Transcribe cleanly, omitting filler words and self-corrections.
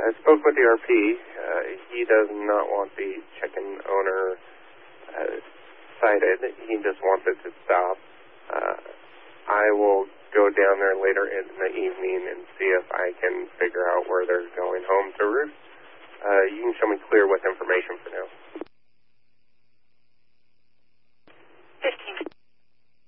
I spoke with the RP. He does not want the chicken owner cited. He just wants it to stop. I will go down there later in the evening and see if I can figure out where they're going home to roost. You can show me clear with information